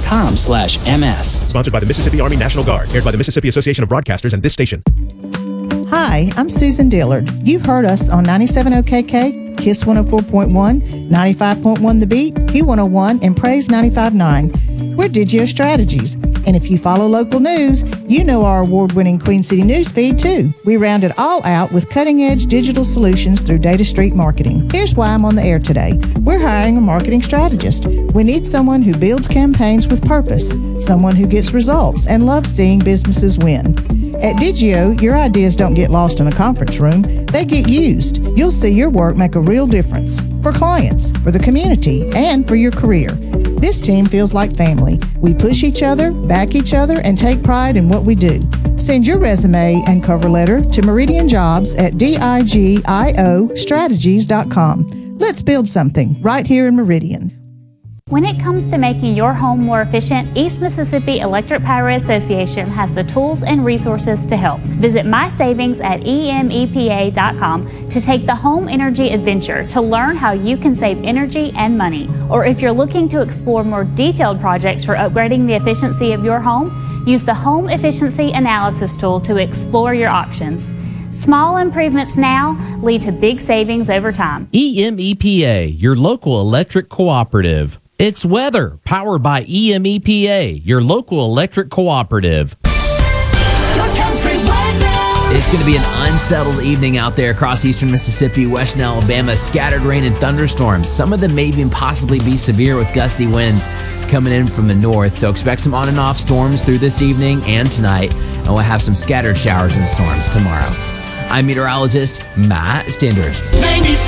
mississippi.com/ms. Sponsored by the Mississippi Army National Guard. Aired by the Mississippi Association of Broadcasters and this station. Hi, I'm Susan Dillard. You've heard us on 97 OKK, KISS 104.1, 95.1 The Beat, Q101, and Praise 95.9. We're Digio Strategies, and if you follow local news, you know our award-winning Queen City news feed too. We round it all out with cutting-edge digital solutions through Data Street Marketing. Here's why I'm on the air today. We're hiring a marketing strategist. We need someone who builds campaigns with purpose, someone who gets results and loves seeing businesses win. At Digio, your ideas don't get lost in a conference room. They get used. You'll see your work make a real difference for clients, for the community, and for your career. This team feels like family. We push each other, back each other, and take pride in what we do. Send your resume and cover letter to Meridian Jobs at digiostrategies.com. Let's build something right here in Meridian. When it comes to making your home more efficient, East Mississippi Electric Power Association has the tools and resources to help. Visit My Savings at emepa.com to take the home energy adventure to learn how you can save energy and money. Or if you're looking to explore more detailed projects for upgrading the efficiency of your home, use the Home Efficiency Analysis tool to explore your options. Small improvements now lead to big savings over time. EMEPA, your local electric cooperative. It's weather, powered by EMEPA, your local electric cooperative. It's going to be an unsettled evening out there across eastern Mississippi, western Alabama. Scattered rain and thunderstorms. Some of them may even possibly be severe with gusty winds coming in from the north. So expect some on and off storms through this evening and tonight. And we'll have some scattered showers and storms tomorrow. I'm meteorologist Matt Stenders.